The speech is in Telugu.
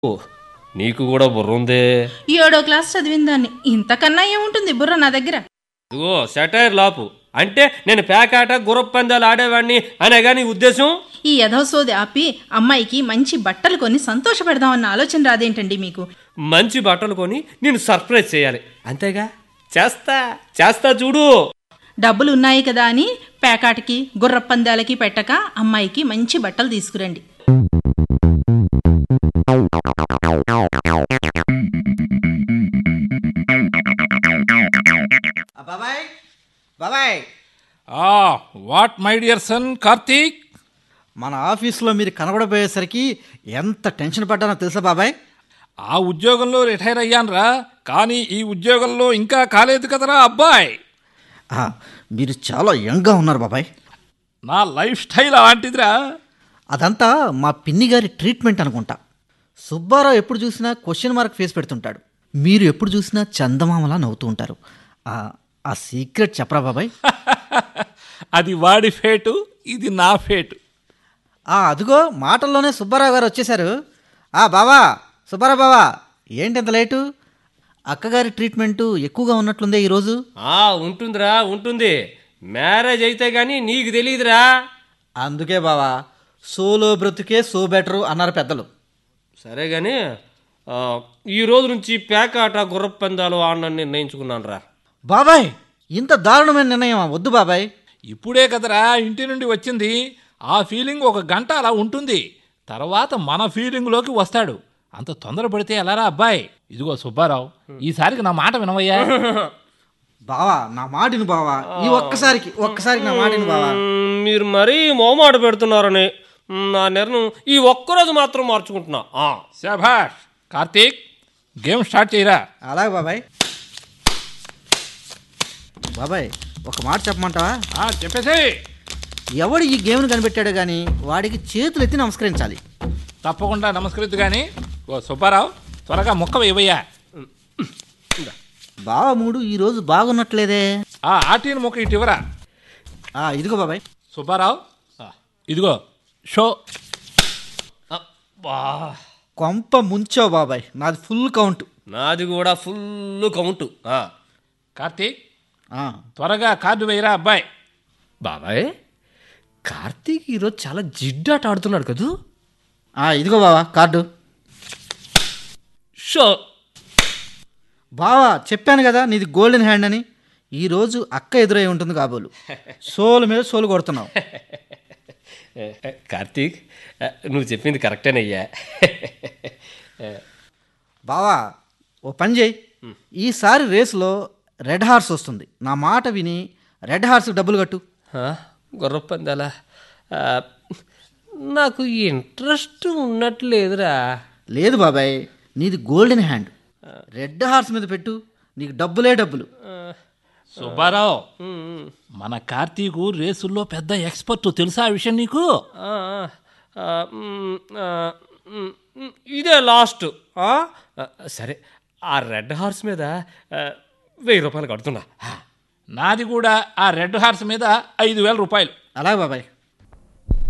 ఓ, నీకు కూడా బుర్ర ఉందే. 7వ క్లాస్ చదివిందాన్ని, ఇంతకన్నా ఏముంటుంది బుర్ర నా దగ్గర. ఇదిగో సెటైర్ లాపు అంటే నేను పేకాట గుర్రపు పందాలు ఆడేవాడిని అనేగా నీ ఉద్దేశం? ఈ యథోసోది ఆపి అమ్మాయికి మంచి బట్టలు కొని సంతోషపెడదామన్న ఆలోచన రాదేంటండి మీకు? మంచి బట్టలు కొని నేను సర్ప్రైజ్ చేయాలి అంతేగా. చేస్తా చేస్తా చూడు. డబ్బులు ఉన్నాయి కదా అని పేకాటకి గుర్రపందాలకి పెట్టక అమ్మాయికి మంచి బట్టలు తీసుకురండి. బాబాయ్ బాబాయ్, what my dear son Karthik? మన ఆఫీస్లో మీరు కనబడబోయేసరికి ఎంత టెన్షన్ పడ్డానో తెలుసా బాబాయ్? ఆ ఉద్యోగంలో రిటైర్ అయ్యానురా, కానీ ఈ ఉద్యోగంలో ఇంకా కాలేదు కదరా అబ్బాయి. మీరు చాలా యంగ్గా ఉన్నారు బాబాయ్. నా లైఫ్ స్టైల్ అలాంటిదిరా. అదంతా మా పిన్ని గారి ట్రీట్మెంట్ అనుకుంటా. సుబ్బారావు ఎప్పుడు చూసినా క్వశ్చన్ మార్క్ ఫేస్ పెడుతుంటాడు, మీరు ఎప్పుడు చూసినా చందమామలా నవ్వుతూ ఉంటారు. ఆ సీక్రెట్ చెప్పరా బాబాయ్? అది వాడి ఫేటు, ఇది నా ఫేటు. అదిగో మాటల్లోనే సుబ్బారావు గారు వచ్చేశారు. బావా సుబ్బారావు బావా, ఏంటి ఇంత లేటు? అక్కగారి ట్రీట్మెంటు ఎక్కువగా ఉన్నట్లుందే ఈరోజు. ఉంటుందిరా ఉంటుంది. మ్యారేజ్ అయితే గానీ నీకు తెలియదురా. అందుకే బావా, సోలో బ్రతుకే సో బెటరు అన్నారు పెద్దలు. సరే గాని ఈ రోజు నుంచి పేకాట గుర్రపు పందాలు ఆడనని నిర్ణయించుకున్నాను రా. బాబాయ్, ఇంత దారుణమైన నిర్ణయం వద్దు బాబాయ్. ఇప్పుడే కదరా ఇంటి నుండి వచ్చింది. ఆ ఫీలింగ్ ఒక గంట అలా ఉంటుంది, తర్వాత మన ఫీలింగ్లోకి వస్తాడు. అంత తొందరపడితే ఎలారా అబ్బాయి? ఇదిగో సుబ్బారావు, ఈసారికి నా మాట వినవయ్యా. బావా నా మాటిని బావా, ఈ ఒక్కసారికి నా మాటిని బావా. మీరు మరీ మోమాట పెడుతున్నారని నా నిర్ణయం ఈ ఒక్కరోజు మాత్రం మార్చుకుంటున్నా. శభాష్ కార్తీక్, గేమ్ స్టార్ట్ చేయరా. అలాగే బాబాయ్. బాబాయ్ ఒక మాట చెప్పమంటావా? చెప్పేసి. ఎవడు ఈ గేమ్ను కనిపెట్టాడో కానీ వాడికి చేతులు ఎత్తి నమస్కరించాలి. తప్పకుండా నమస్కరిద్దు కానీ. ఓ సుబ్బారావు, త్వరగా ముక్క వేయవయ్యా. బావ మూడు ఈరోజు బాగున్నట్లేదే. ఆటీని ముక్క ఇటు ఇవ్వరా. ఇదిగో బాబాయ్. సుబ్బారావు, ఇదిగో షో. కొంప ముంచావు బాబాయ్, నాది ఫుల్ కౌంట్. నాది కూడా ఫుల్ కౌంటు. కార్తీక్, త్వరగా కార్డు వేయరా అబ్బాయి. బాబాయ్, కార్తీక్ ఈరోజు చాలా జిడ్డాట ఆడుతున్నాడు కదూ. ఇదిగో బావా కార్డు. షో. బావా చెప్పాను కదా నీది గోల్డెన్ హ్యాండ్ అని. ఈరోజు అక్క ఎదురై ఉంటుంది కాబోలు. సోలు మీద సోలు కొడుతున్నావు. కార్తీక్, నువ్వు చెప్పింది కరెక్టేనయ్యా. బావా ఓ పని చేయి, ఈసారి రేసులో రెడ్ హార్స్ వస్తుంది. నా మాట విని రెడ్ హార్స్కి డబ్బులు కట్టు. గుర్రపు పందాలా? నాకు ఇంట్రెస్ట్ ఉన్నట్లేదురా. లేదు బాబాయ్, నీది గోల్డెన్ హ్యాండ్. రెడ్ హార్స్ మీద పెట్టు, నీకు డబ్బులే డబ్బులు. సుబ్బారావు, మన కార్తీకు రేసుల్లో పెద్ద ఎక్స్పర్ట్, తెలుసా ఆ విషయం నీకు? ఇదే లాస్ట్. సరే, ఆ రెడ్ హార్స్ మీద 1000 రూపాయలు కడుతున్నా. నాది కూడా ఆ రెడ్ హార్స్ మీద 5000 రూపాయలు. అలాగే బాబాయ్.